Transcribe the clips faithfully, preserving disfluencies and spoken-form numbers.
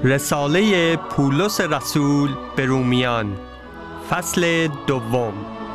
رساله پولس رسول به رومیان، فصل دوم.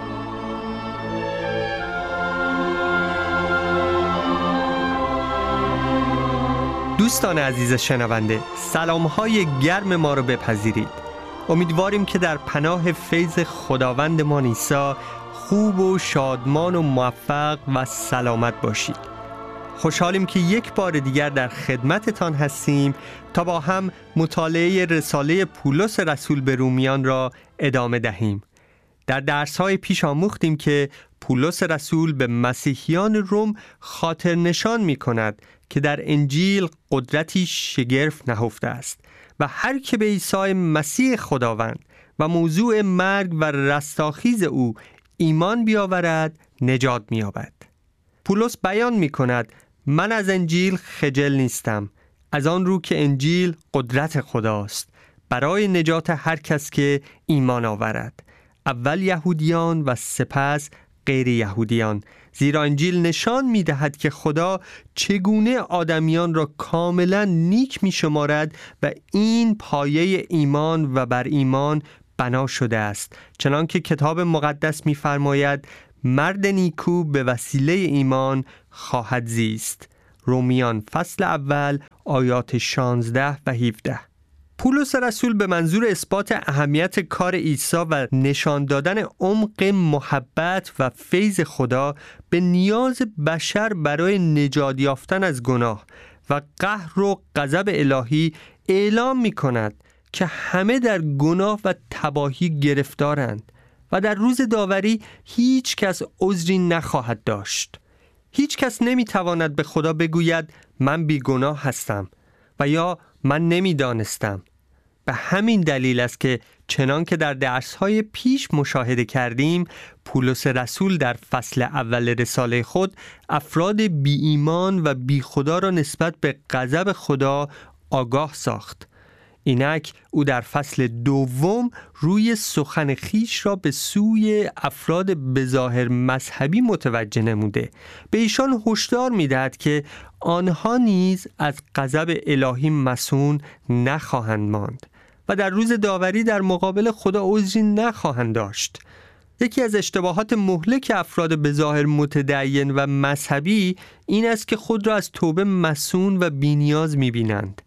دوستان عزیز شنونده، سلام‌های گرم ما رو بپذیرید. امیدواریم که در پناه فیض خداوندمان عیسی خوب و شادمان و موفق و سلامت باشید. خوشحالیم که یک بار دیگر در خدمتتان هستیم تا با هم مطالعه رساله پولس رسول به رومیان را ادامه دهیم. در درس‌های پیش آموختیم که پولس رسول به مسیحیان روم خاطر نشان می‌کند که در انجیل قدرتی شگرف نهفته است و هر که به عیسی مسیح خداوند و موضوع مرگ و رستاخیز او ایمان بیاورد نجات می‌یابد. پولس بیان می‌کند من از انجیل خجل نیستم، از آن رو که انجیل قدرت خداست برای نجات هر کس که ایمان آورد، اول یهودیان و سپس غیر یهودیان، زیرا انجیل نشان می دهد که خدا چگونه آدمیان را کاملا نیک می شمارد و این پایه ایمان و بر ایمان بنا شده است، چنانکه کتاب مقدس می فرماید مرد نیکو به وسیله ایمان خواهد زیست. رومیان فصل اول آیات شانزده و هفده. پولس رسول به منظور اثبات اهمیت کار عیسی و نشان دادن عمق محبت و فیض خدا به نیاز بشر برای نجات یافتن از گناه و قهر و غضب الهی اعلام می کند که همه در گناه و تباهی گرفتارند و در روز داوری هیچ کس عذری نخواهد داشت. هیچ کس نمی تواند به خدا بگوید من بیگناه هستم و یا من نمی دانستم. به همین دلیل است که چنان که در درس‌های پیش مشاهده کردیم، پولس رسول در فصل اول رساله خود افراد بی ایمان و بی خدا را نسبت به غضب خدا آگاه ساخت. اینک او در فصل دوم روی سخن خیش را به سوی افراد بظاهر مذهبی متوجه نموده. به ایشان هشدار می‌دهد که آنها نیز از غضب الهی مصون نخواهند ماند و در روز داوری در مقابل خدا عذری نخواهند داشت. یکی از اشتباهات مهلک افراد بظاهر متدین و مذهبی این است که خود را از توبه مصون و بی‌نیاز می‌بینند.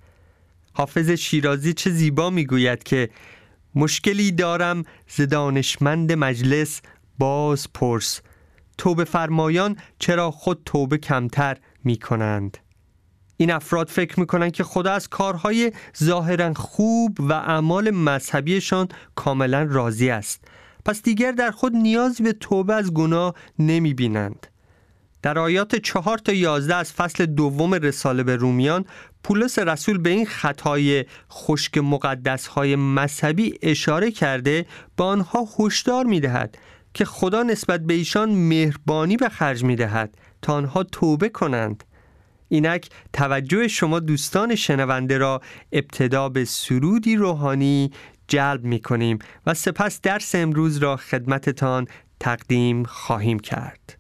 حافظ شیرازی چه زیبا میگوید که مشکلی دارم ز دانشمند مجلس باز پرس، توبه فرمایان چرا خود توبه کمتر میکنند. این افراد فکر میکنند که خدا از کارهای ظاهرا خوب و اعمال مذهبیشان کاملا راضی است، پس دیگر در خود نیازی به توبه از گناه نمیبینند. در آیات چهار تا یازده از فصل دوم رساله به رومیان، پولس رسول به این خطای خشک مقدس‌های مذهبی اشاره کرده به آنها هشدار می‌دهد که خدا نسبت به ایشان مهربانی به خرج می‌دهد تا آنها توبه کنند. اینک توجه شما دوستان شنونده را ابتدا به سرودی روحانی جلب می‌کنیم و سپس درس امروز را خدمتتان تقدیم خواهیم کرد.